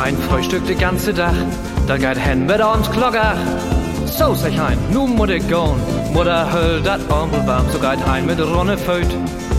hein Frühstück de ganze Dach, dann geht hen mit abends Glockach. So sag hein, nu muss ich gehen, Mutter höll dat Ampel warm, so geht hein mit Ronne Föt.